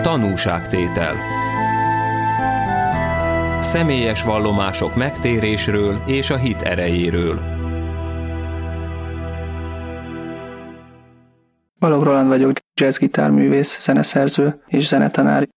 Tanúságtétel. Személyes vallomások megtérésről és a hit erejéről. Balogh Roland vagyok, jazzgitárművész, zeneszerző és zenetanár.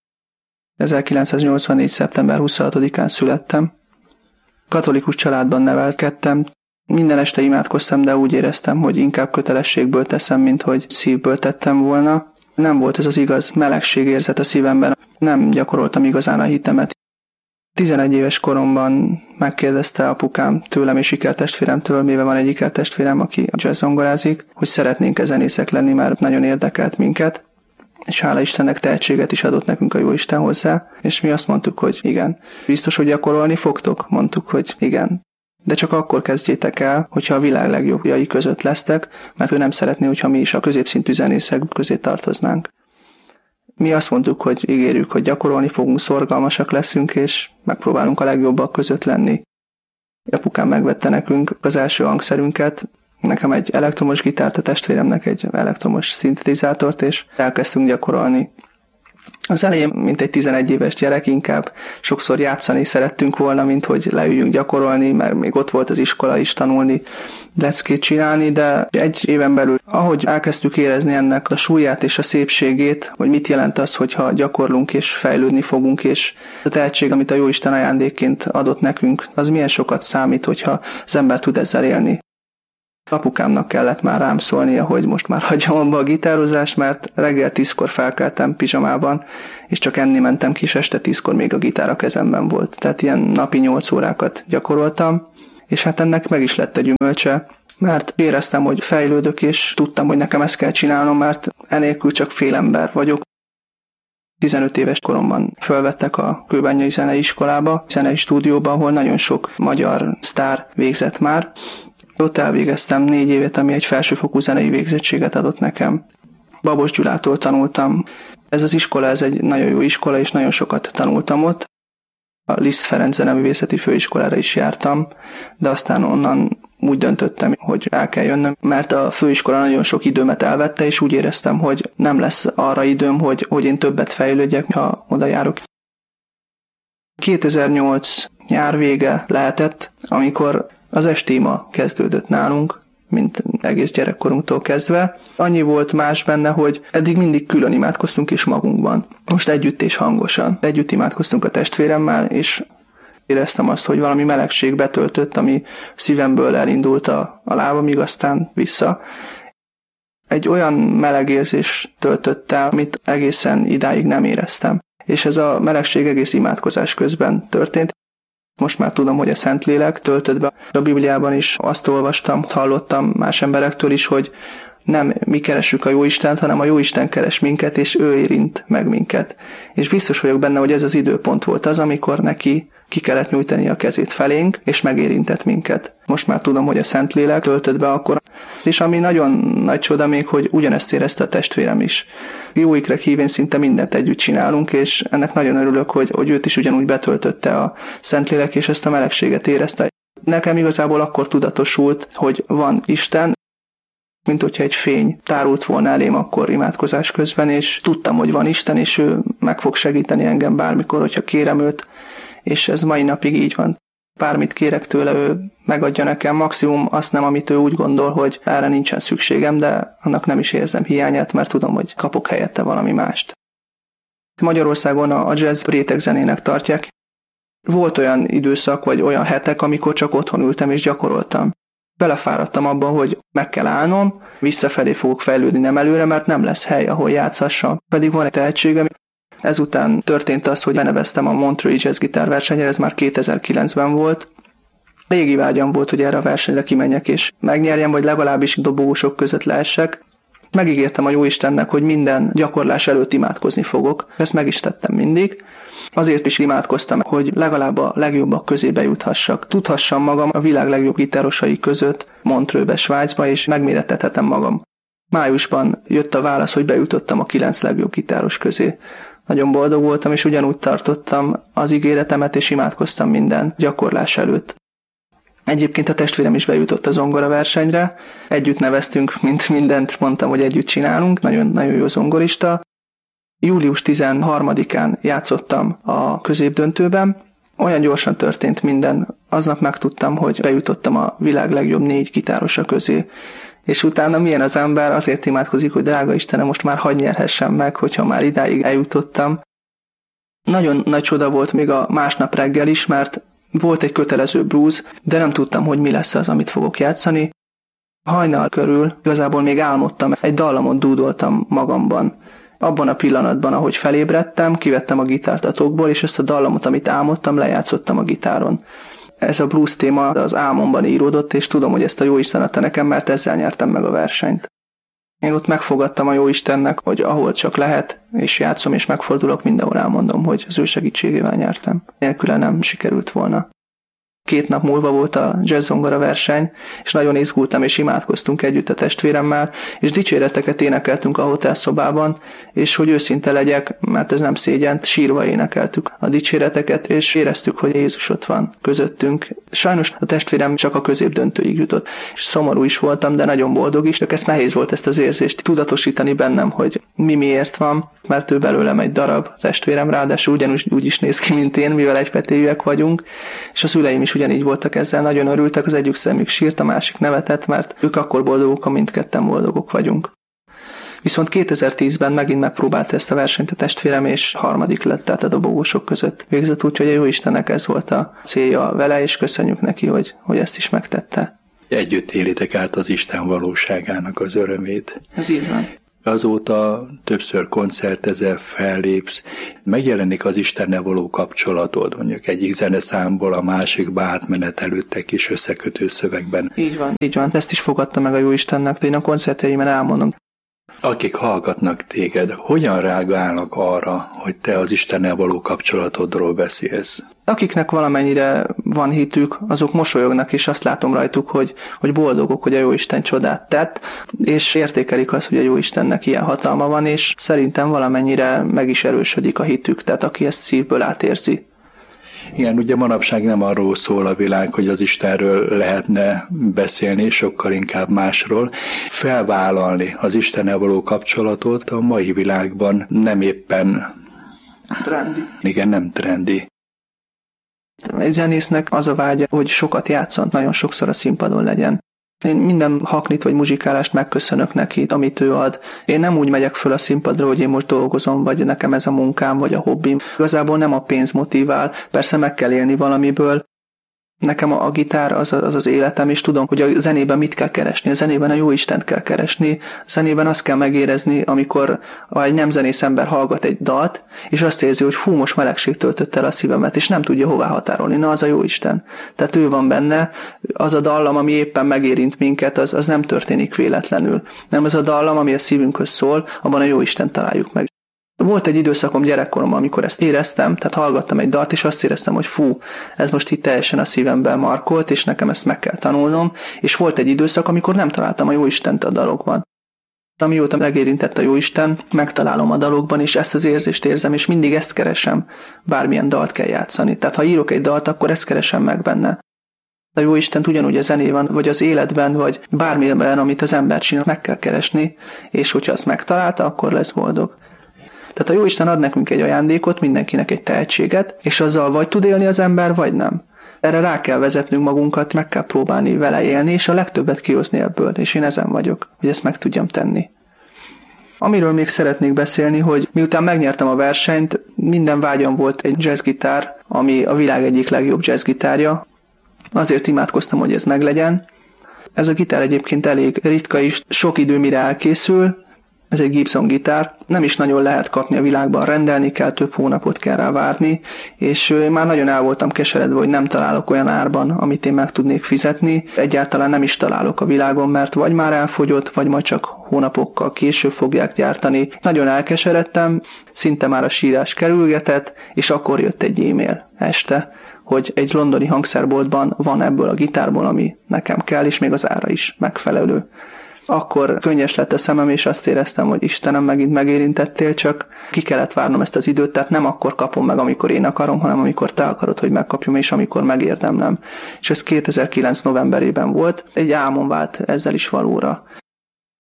1984. szeptember 26-án születtem. Katolikus családban nevelkedtem. Minden este imádkoztam, de úgy éreztem, hogy inkább kötelességből teszem, mint hogy szívből tettem volna. Nem volt ez az igaz melegségérzet a szívemben, nem gyakoroltam igazán a hitemet. 11 éves koromban megkérdezte apukám tőlem és ikertestvéremtől, mivel van egy ikertestvérem, aki jazzzongorázik, hogy szeretnénk zenészek lenni, mert nagyon érdekelt minket, és hála Istennek tehetséget is adott nekünk a Jóisten hozzá, és mi azt mondtuk, hogy igen. Biztos, hogy gyakorolni fogtok? Mondtuk, hogy igen. De csak akkor kezdjétek el, hogyha a világ legjobbjai között lesztek, mert ő nem szeretné, hogyha mi is a középszintű zenészek közé tartoznánk. Mi azt mondtuk, hogy ígérjük, hogy gyakorolni fogunk, szorgalmasak leszünk, és megpróbálunk a legjobbak között lenni. Apukám megvette nekünk az első hangszerünket, nekem egy elektromos gitárt, a testvéremnek egy elektromos szintetizátort, és elkezdtünk gyakorolni. Az elején, mint egy 11 éves gyerek, inkább sokszor játszani szerettünk volna, mint hogy leüljünk gyakorolni, mert még ott volt az iskola is, tanulni, leckét csinálni, de egy éven belül, ahogy elkezdtük érezni ennek a súlyát és a szépségét, hogy mit jelent az, hogyha gyakorlunk és fejlődni fogunk, és a tehetség, amit a Jóisten ajándékként adott nekünk, az milyen sokat számít, hogyha az ember tud ezzel élni. Apukámnak kellett már rám szólnia, hogy most már hagyjam abba a gitározást, mert reggel 10-kor felkeltem pizsamában, és csak enni mentem ki, és este 10-kor még a gitár a kezemben volt. Tehát ilyen napi 8 órákat gyakoroltam, és hát ennek meg is lett a gyümölcse, mert éreztem, hogy fejlődök, és tudtam, hogy nekem ezt kell csinálnom, mert enélkül csak félember vagyok. 15 éves koromban fölvettek a Kőbányai Zeneiskolába, zenei stúdióba, ahol nagyon sok magyar sztár végzett már. Ott elvégeztem 4 évet, ami egy felsőfokú zenei végzettséget adott nekem. Babos Gyulától tanultam. Ez az iskola, ez egy nagyon jó iskola, és nagyon sokat tanultam ott. A Liszt Ferenc Zeneművészeti Főiskolára is jártam, de aztán onnan úgy döntöttem, hogy el kell jönnöm, mert a főiskola nagyon sok időmet elvette, és úgy éreztem, hogy nem lesz arra időm, hogy én többet fejlődjek, ha oda járok. 2008 nyár vége lehetett, amikor az estéma kezdődött nálunk, mint egész gyerekkorunktól kezdve. Annyi volt más benne, hogy eddig mindig külön imádkoztunk és magunkban. Most együtt és hangosan. Együtt imádkoztunk a testvéremmel, és éreztem azt, hogy valami melegség betöltött, ami szívemből elindult a lábamig, aztán vissza. Egy olyan meleg érzés töltött el, amit egészen idáig nem éreztem. És ez a melegség egész imádkozás közben történt. Most már tudom, hogy a Szentlélek töltött be. A Bibliában is azt olvastam, hallottam más emberektől is, hogy nem mi keressük a Jóistent, hanem a Jóisten keres minket, és ő érint meg minket. És biztos vagyok benne, hogy ez az időpont volt az, amikor neki ki kellett nyújtani a kezét felénk, és megérintett minket. Most már tudom, hogy a Szentlélek töltött be akkor. És ami nagyon nagy csoda még, hogy ugyanezt érezte a testvérem is. Jó ikrek hívén szinte mindent együtt csinálunk, és ennek nagyon örülök, hogy őt is ugyanúgy betöltötte a Szentlélek, és ezt a melegséget érezte. Nekem igazából akkor tudatosult, hogy van Isten, mint hogyha egy fény tárult volna elém akkor imádkozás közben, és tudtam, hogy van Isten, és ő meg fog segíteni engem bármikor, hogyha kérem őt, és ez mai napig így van. Bármit kérek tőle, ő megadja nekem, maximum azt nem, amit ő úgy gondol, hogy erre nincsen szükségem, de annak nem is érzem hiányát, mert tudom, hogy kapok helyette valami mást. Magyarországon a jazz rétegzenének tartják. Volt olyan időszak, vagy olyan hetek, amikor csak otthon ültem és gyakoroltam. Belefáradtam abba, hogy meg kell állnom, visszafelé fogok fejlődni, nem előre, mert nem lesz hely, ahol játszhassam. Pedig van egy tehetségem. Ezután történt az, hogy beneveztem a Montreux Jazz gitárversenyre, ez már 2009-ben volt. Régi vágyam volt, hogy erre a versenyre kimenjek és megnyerjem, vagy legalábbis dobogósok között leessek. Megígértem a Jóistennek, hogy minden gyakorlás előtt imádkozni fogok. Ezt meg is tettem mindig. Azért is imádkoztam, hogy legalább a legjobbak közé bejuthassak. Tudhassam magam a világ legjobb gitárosai között Montreuxbe, Svájcba, és megmérettethetem magam. Májusban jött a válasz, hogy bejutottam a 9 legjobb gitáros közé. Nagyon boldog voltam, és ugyanúgy tartottam az ígéretemet, és imádkoztam minden gyakorlás előtt. Egyébként a testvérem is bejutott a zongora versenyre. Együtt neveztünk, mint mindent mondtam, hogy együtt csinálunk. Nagyon, nagyon jó zongorista. Július 13-án játszottam a középdöntőben. Olyan gyorsan történt minden, aznap megtudtam, hogy bejutottam a világ legjobb 4 gitárosa közé. És utána milyen az ember, azért imádkozik, hogy drága Istenem, most már hadd nyerhessem meg, hogyha már idáig eljutottam. Nagyon nagy csoda volt még a másnap reggel is, mert volt egy kötelező blues, de nem tudtam, hogy mi lesz az, amit fogok játszani. Hajnal körül igazából még álmodtam, egy dallamot dúdoltam magamban. Abban a pillanatban, ahogy felébredtem, kivettem a gitárt a tokból, és ezt a dallamot, amit álmodtam, lejátszottam a gitáron. Ez a blues téma az álmomban íródott, és tudom, hogy ezt a Jóisten adta nekem, mert ezzel nyertem meg a versenyt. Én ott megfogadtam a Jóistennek, hogy ahol csak lehet, és játszom, és megfordulok, mindenhol elmondom, hogy az ő segítségével nyertem. Nélküle nem sikerült volna. 2 nap múlva volt a jazz-zongora verseny, és nagyon izgultam, és imádkoztunk együtt a testvéremmel, és dicséreteket énekeltünk a hotelszobában, és hogy őszinte legyek, mert ez nem szégyent, sírva énekeltük a dicséreteket, és éreztük, hogy Jézus ott van közöttünk. Sajnos a testvérem csak a középdöntőig jutott, és szomorú is voltam, de nagyon boldog is, csak nehéz volt ezt az érzést tudatosítani bennem, hogy miért van, mert ő belőlem egy darab, a testvérem ráadásul ugyanúgy úgy is néz ki, mint én, mivel egypetéjűek vagyunk, és a szüleim is ugyanígy voltak ezzel, nagyon örültek, az egyik szemük sírt, a másik nevetett, mert ők akkor boldogok, ha mindketten boldogok vagyunk. Viszont 2010-ben megint megpróbálta ezt a versenyt a testvérem, és 3. lett, tehát a dobogósok között végzett, úgyhogy a Jóistennek ez volt a célja vele, és köszönjük neki, hogy ezt is megtette. Együtt élitek át az Isten valóságának az örömét. Ez így van. Azóta többször koncertezel, fellépsz, megjelenik az Istennel való kapcsolatod, mondjuk egyik zeneszámból a másikba átmenetelődtek is összekötő szövegben. Így van. Ezt is fogadta meg a Jóistennek, hogy én a koncertjeimen elmondom. Akik hallgatnak téged, hogyan reagálnak arra, hogy te az Istennel való kapcsolatodról beszélsz? Akiknek valamennyire van hitük, azok mosolyognak, és azt látom rajtuk, hogy boldogok, hogy a Jóisten csodát tett, és értékelik azt, hogy a Jóistennek ilyen hatalma van, és szerintem valamennyire meg is erősödik a hitük, tehát aki ezt szívből átérzi. Igen, ugye manapság nem arról szól a világ, hogy az Istenről lehetne beszélni, sokkal inkább másról. Felvállalni az Istennel való kapcsolatot a mai világban nem éppen trendi. Igen, nem trendi. Egy zenésznek az a vágya, hogy sokat játszon, nagyon sokszor a színpadon legyen. Én minden haknit vagy muzsikálást megköszönök neki, amit ő ad. Én nem úgy megyek föl a színpadra, hogy én most dolgozom, vagy nekem ez a munkám, vagy a hobbim. Igazából nem a pénz motivál, persze meg kell élni valamiből. Nekem a gitár az életem, és tudom, hogy a zenében mit kell keresni. A zenében a Jóistent kell keresni. A zenében azt kell megérezni, amikor egy nem zenész ember hallgat egy dalt, és azt érzi, hogy fú, most melegség töltött el a szívemet, és nem tudja hová határolni. Na, az a Jóisten. Tehát ő van benne. Az a dallam, ami éppen megérint minket, az nem történik véletlenül. Nem az a dallam, ami a szívünkhöz szól, abban a Jóisten találjuk meg. Volt egy időszakom gyerekkoromban, amikor ezt éreztem, tehát hallgattam egy dalt, és azt éreztem, hogy fú, ez most itt teljesen a szívemben markolt, és nekem ezt meg kell tanulnom, és volt egy időszak, amikor nem találtam a Jóistent a dalokban. Amióta megérintett a Jóisten, megtalálom a dalokban, és ezt az érzést érzem, és mindig ezt keresem, bármilyen dalt kell játszani. Tehát ha írok egy dalt, akkor ezt keresem meg benne. A Jóistent ugyanúgy a zenében, vagy az életben, vagy bármilyen, amit az ember csinál, meg kell keresni, és hogyha azt megtalálta, akkor lesz boldog. Tehát a Jóisten ad nekünk egy ajándékot, mindenkinek egy tehetséget, és azzal vagy tud élni az ember, vagy nem. Erre rá kell vezetnünk magunkat, meg kell próbálni vele élni, és a legtöbbet kihozni ebből, és én ezen vagyok, hogy ezt meg tudjam tenni. Amiről még szeretnék beszélni, hogy miután megnyertem a versenyt, minden vágyam volt egy jazzgitár, ami a világ egyik legjobb jazzgitárja. Azért imádkoztam, hogy ez meglegyen. Ez a gitár egyébként elég ritka is, sok idő mire elkészül. Ez egy Gibson gitár, nem is nagyon lehet kapni a világban, rendelni kell, több hónapot kell rá várni, és én már nagyon el voltam keseredve, hogy nem találok olyan árban, amit én meg tudnék fizetni. Egyáltalán nem is találok a világon, mert vagy már elfogyott, vagy majd csak hónapokkal később fogják gyártani. Nagyon elkeseredtem, szinte már a sírás kerülgetett, és akkor jött egy e-mail este, hogy egy londoni hangszerboltban van ebből a gitárból, ami nekem kell, és még az ára is megfelelő. Akkor könnyes lett a szemem, és azt éreztem, hogy Istenem, megint megérintettél, csak ki kellett várnom ezt az időt, tehát nem akkor kapom meg, amikor én akarom, hanem amikor te akarod, hogy megkapjam, és amikor megérdemlem. És ez 2009 novemberében volt, egy álmom vált ezzel is valóra.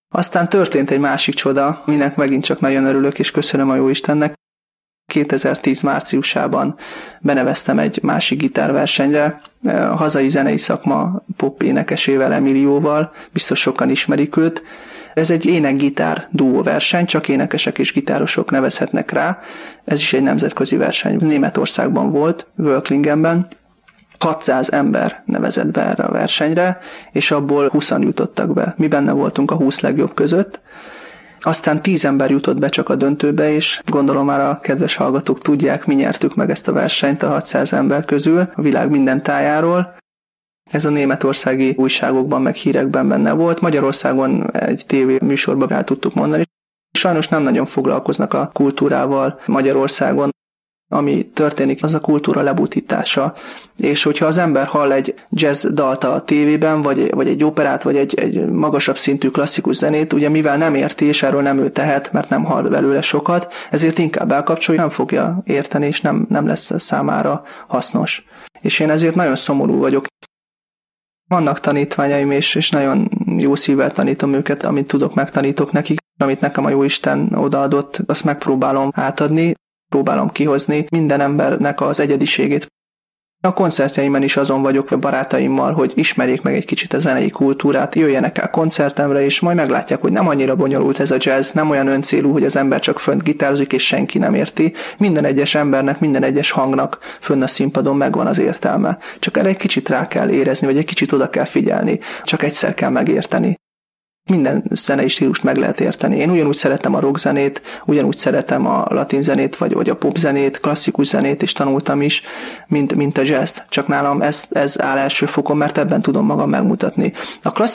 Aztán történt egy másik csoda, aminek megint csak nagyon örülök, és köszönöm a Jóistennek. 2010 márciusában beneveztem egy másik gitárversenyre, a hazai zenei szakma pop énekesével, Emilióval, biztos sokan ismerik őt. Ez egy ének-gitár duó verseny, csak énekesek és gitárosok nevezhetnek rá. Ez is egy nemzetközi verseny. Németországban volt, Völklingenben. 600 ember nevezett be erre a versenyre, és abból 20-an jutottak be. Mi benne voltunk a 20 legjobb között. Aztán 10 ember jutott be csak a döntőbe, és gondolom már a kedves hallgatók tudják, mi nyertük meg ezt a versenyt a 600 ember közül, a világ minden tájáról. Ez a németországi újságokban, meg hírekben benne volt. Magyarországon egy tévé műsorban el tudtuk mondani. Sajnos nem nagyon foglalkoznak a kultúrával Magyarországon. Ami történik, az a kultúra lebutítása. És hogyha az ember hall egy jazz dalt a tévében, vagy egy operát, vagy egy magasabb szintű klasszikus zenét, ugye mivel nem érti, és erről nem ő tehet, mert nem hall belőle sokat, ezért inkább elkapcsolja, nem fogja érteni, és nem lesz számára hasznos. És én ezért nagyon szomorú vagyok. Vannak tanítványaim, és nagyon jó szívvel tanítom őket, amit tudok, megtanítok nekik, amit nekem a Jóisten odaadott, azt megpróbálom átadni, próbálom kihozni minden embernek az egyediségét. A koncertjeimen is azon vagyok a barátaimmal, hogy ismerjék meg egy kicsit a zenei kultúrát, jöjjenek el koncertemre, és majd meglátják, hogy nem annyira bonyolult ez a jazz, nem olyan öncélú, hogy az ember csak fönt gitárzik, és senki nem érti. Minden egyes embernek, minden egyes hangnak fönn a színpadon megvan az értelme. Csak erre egy kicsit rá kell érezni, vagy egy kicsit oda kell figyelni. Csak egyszer kell megérteni. Minden zenei stílust meg lehet érteni. Én ugyanúgy szeretem a rockzenét, ugyanúgy szeretem a latin zenét, vagy a popzenét, klasszikus zenét is tanultam is, mint a jazzt. Csak nálam ez áll első fokon, mert ebben tudom magam megmutatni. A